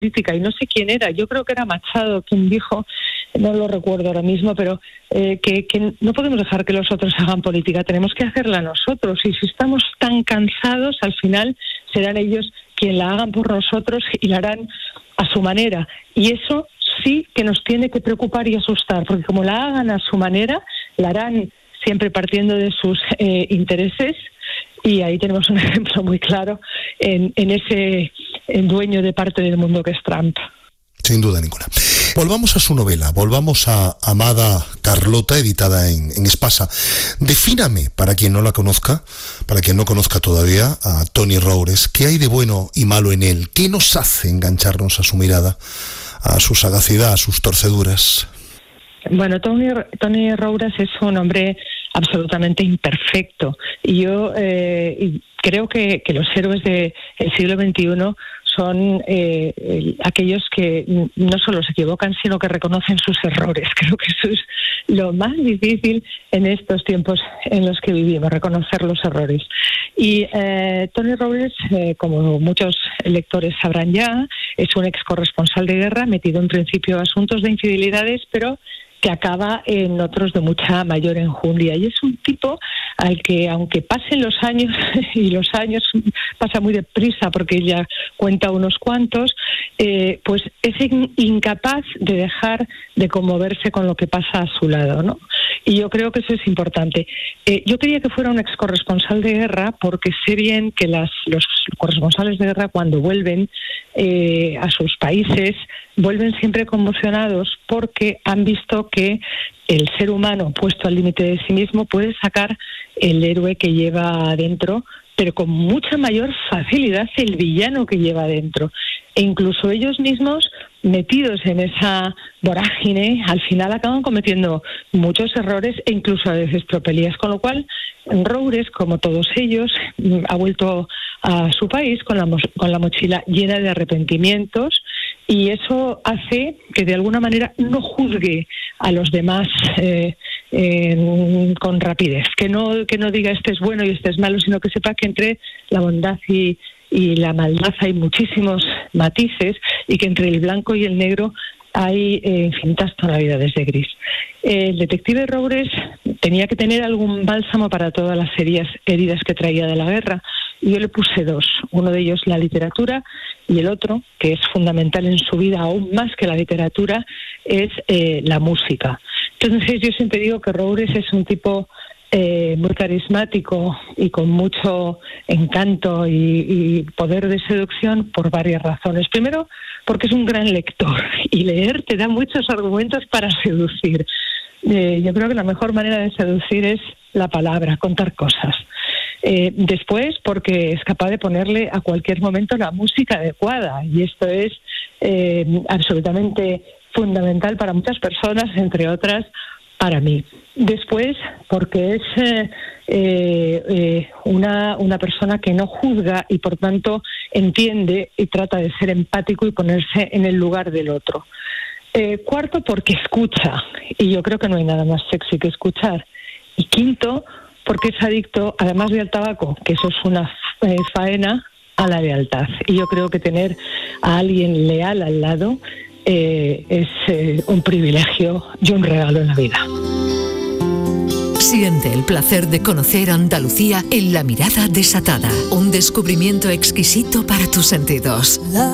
política, y no sé quién era, yo creo que era Machado quien dijo, no lo recuerdo ahora mismo, pero que no podemos dejar que los otros hagan política, tenemos que hacerla nosotros, y si estamos tan cansados, al final serán ellos quien la hagan por nosotros y la harán a su manera, y eso sí que nos tiene que preocupar y asustar, porque como la hagan a su manera, la harán siempre partiendo de sus intereses, y ahí tenemos un ejemplo muy claro en ese dueño de parte del mundo que es Trump. Sin duda ninguna. Volvamos a su novela, volvamos a Amada Carlota, editada en Espasa. Defíname, para quien no la conozca, para quien no conozca todavía, a Toni Roures, ¿qué hay de bueno y malo en él? ¿Qué nos hace engancharnos a su mirada, a su sagacidad, a sus torceduras? Bueno, Toni Roures es un hombre absolutamente imperfecto, y yo creo que los héroes del siglo XXI son aquellos que no solo se equivocan, sino que reconocen sus errores. Creo que eso es lo más difícil en estos tiempos en los que vivimos, reconocer los errores. Y Toni Roures, como muchos lectores sabrán ya, es un ex corresponsal de guerra, metido en principio a asuntos de infidelidades, pero que acaba en otros de mucha mayor enjundia. Y es un tipo al que, aunque pasen los años, y los años pasa muy deprisa porque ella cuenta unos cuantos, pues es incapaz de dejar de conmoverse con lo que pasa a su lado, ¿no? Y yo creo que eso es importante. Yo quería que fuera un ex corresponsal de guerra porque sé bien que los corresponsales de guerra, cuando vuelven a sus países, vuelven siempre conmocionados porque han visto que el ser humano puesto al límite de sí mismo puede sacar el héroe que lleva adentro, pero con mucha mayor facilidad el villano que lleva adentro. E incluso ellos mismos, metidos en esa vorágine, al final acaban cometiendo muchos errores e incluso a veces tropelías. Con lo cual, Roures, como todos ellos, ha vuelto a su país con la mochila llena de arrepentimientos, y eso hace que de alguna manera no juzgue a los demás con rapidez, que no diga este es bueno y este es malo, sino que sepa que entre la bondad y la maldad hay muchísimos matices, y que entre el blanco y el negro hay infinitas tonalidades de gris. El detective Roures tenía que tener algún bálsamo para todas las heridas que traía de la guerra, y yo le puse dos. Uno de ellos la literatura, y el otro, que es fundamental en su vida aún más que la literatura, es la música. Entonces yo siempre digo que Roures es un tipo muy carismático y con mucho encanto y poder de seducción por varias razones. Primero, porque es un gran lector, y leer te da muchos argumentos para seducir. Yo creo que la mejor manera de seducir es la palabra, contar cosas. Después, porque es capaz de ponerle a cualquier momento la música adecuada, y esto es absolutamente fundamental para muchas personas, entre otras para mí. Después, porque es una persona que no juzga y por tanto entiende y trata de ser empático y ponerse en el lugar del otro. Cuarto, porque escucha, y yo creo que no hay nada más sexy que escuchar. Y quinto, porque es adicto, además del tabaco, que eso es una faena, a la lealtad. Y yo creo que tener a alguien leal al lado es un privilegio y un regalo en la vida. Siente el placer de conocer Andalucía en La Mirada Desatada, un descubrimiento exquisito para tus sentidos.